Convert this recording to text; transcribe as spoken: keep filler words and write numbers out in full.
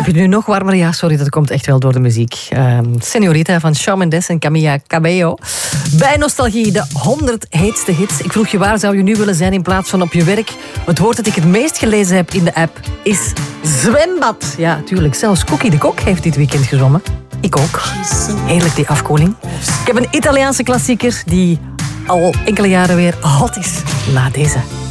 Heb je het nu nog warmer? Ja, sorry, dat komt echt wel door de muziek. Um, Señorita van Shawn Mendes en Camila Cabello. Bij Nostalgie, de honderd heetste hits. Ik vroeg je, waar zou je nu willen zijn in plaats van op je werk? Het woord dat ik het meest gelezen heb in de app is zwembad. Ja, tuurlijk. Zelfs Cookie de Kok heeft dit weekend gezongen. Ik ook. Heerlijk, die afkoeling. Ik heb een Italiaanse klassieker die al enkele jaren weer hot is. Na deze.